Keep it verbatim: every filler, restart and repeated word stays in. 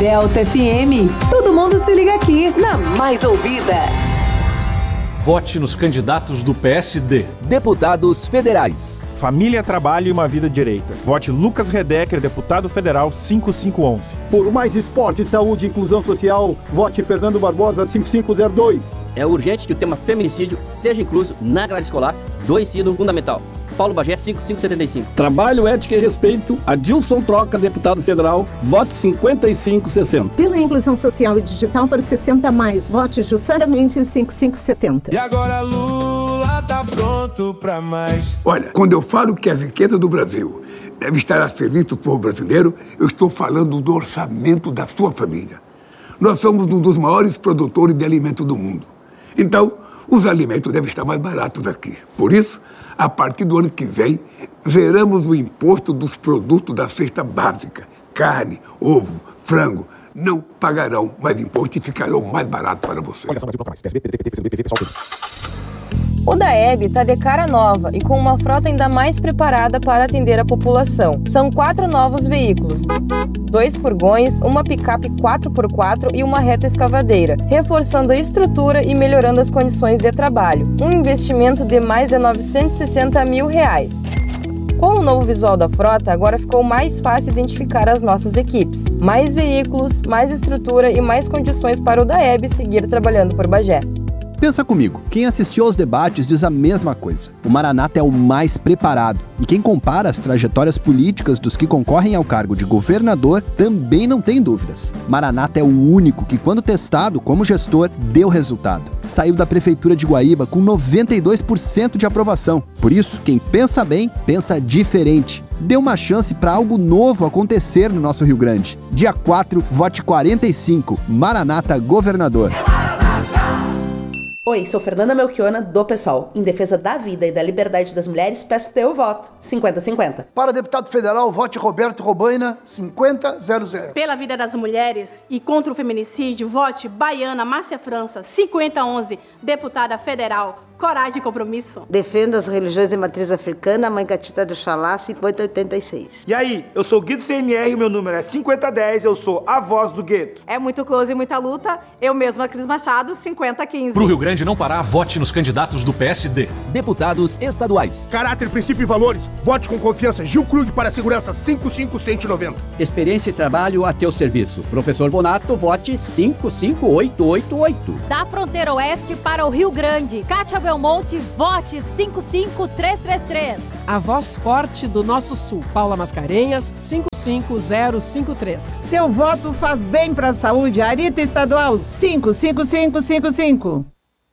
Delta F M. Todo mundo se liga aqui na mais ouvida. Vote nos candidatos do P S D. Deputados federais. Família, trabalho e uma vida direita. Vote Lucas Redecker, deputado federal cinco cinco um um. Por mais esporte, saúde e inclusão social, vote Fernando Barbosa cinco cinco zero dois. É urgente que o tema feminicídio seja incluso na grade escolar do ensino fundamental. Paulo Bagé, cinco cinco sete cinco. Trabalho, ética e respeito. Adilson Troca, deputado federal. Vote cinquenta e cinco sessenta. Pela inclusão social e digital para sessenta mais. Vote justamente cinco cinco setenta. E agora Lula tá pronto pra mais. Olha, quando eu falo que a riqueza do Brasil deve estar a serviço do povo brasileiro, eu estou falando do orçamento da sua família. Nós somos um dos maiores produtores de alimento do mundo. Então, os alimentos devem estar mais baratos aqui. Por isso, a partir do ano que vem, zeramos o imposto dos produtos da cesta básica. Carne, ovo, frango, não pagarão mais imposto e ficarão mais baratos para você. O DAEB está de cara nova e com uma frota ainda mais preparada para atender a população. São quatro novos veículos, dois furgões, uma picape quatro por quatro e uma reta escavadeira, reforçando a estrutura e melhorando as condições de trabalho. Um investimento de mais de novecentos e sessenta mil reais. Com o novo visual da frota, agora ficou mais fácil identificar as nossas equipes. Mais veículos, mais estrutura e mais condições para o DAEB seguir trabalhando por Bagé. Pensa comigo, quem assistiu aos debates diz a mesma coisa. O Maranata é o mais preparado. E quem compara as trajetórias políticas dos que concorrem ao cargo de governador também não tem dúvidas. Maranata é o único que, quando testado como gestor, deu resultado. Saiu da Prefeitura de Guaíba com noventa e dois por cento de aprovação. Por isso, quem pensa bem, pensa diferente. Dê uma chance para algo novo acontecer no nosso Rio Grande. Dia quatro, vote quarenta e cinco. Maranata Governador. Oi, sou Fernanda Melchiona, do PSOL. Em defesa da vida e da liberdade das mulheres, peço teu voto. cinquenta a cinquenta. Para deputado federal, vote Roberto Robaina, cinquenta a zero zero. Pela vida das mulheres e contra o feminicídio, vote Baiana Márcia França, cinquenta a onze, deputada federal. Coragem e compromisso. Defendo as religiões de matriz africana, Mãe Catita do Xalá, cinquenta a oitenta e seis. E aí, eu sou o Guido C N R, meu número é cinquenta a dez, eu sou a voz do gueto. É muito close e muita luta, eu mesma, Cris Machado, cinquenta a quinze. Pro Rio Grande não parar, vote nos candidatos do P S D. Deputados estaduais. Caráter, princípio e valores. Vote com confiança. Gil Krug para a segurança, cinco cinco cento e noventa. Experiência e trabalho a teu serviço. Professor Bonato, vote cinco cinco oito oito oito. Da fronteira oeste para o Rio Grande, Kátia Belmonte, vote cinco cinco três três três. A voz forte do nosso sul, Paula Mascarenhas, cinco cinco zero cinco três. Teu voto faz bem para a saúde, Arita Estadual, cinco cinco cinco cinco cinco.